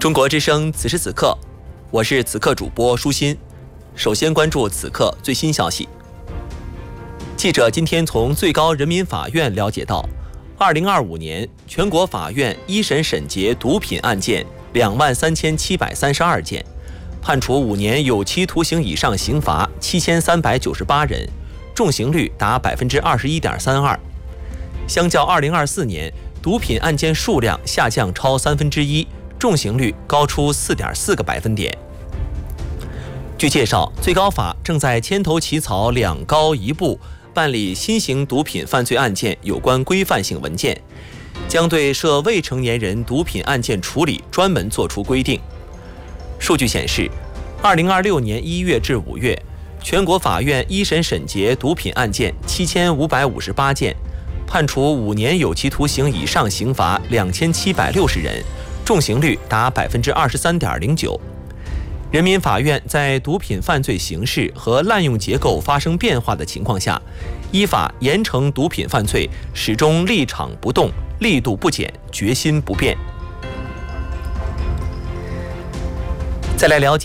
中国之声，此时此刻，我是此刻主播舒心。首先关注此刻最新消息。记者今天从最高人民法院了解到，2025年全国法院一审审结毒品案件23732件，判处5年有期徒刑以上刑罚7398人，重刑率达21.32%。相较2024年，毒品案件数量下降超1/3，重刑率高出4.4个百分点。据介绍，最高法正在牵头起草2高1部办理新型毒品犯罪案件有关规范性文件，将对涉未成年人毒品案件处理专门作出规定。数据显示，2026年1月至5月，全国法院一审审结毒品案件7558件，判处5年有期徒刑以上刑罚2760人，重刑率达23.09%。人民法院在毒品犯罪形势和滥用结构发生变化的情况下，依法严惩毒品犯罪，始终立场不动，力度不减，决心不变。再来了解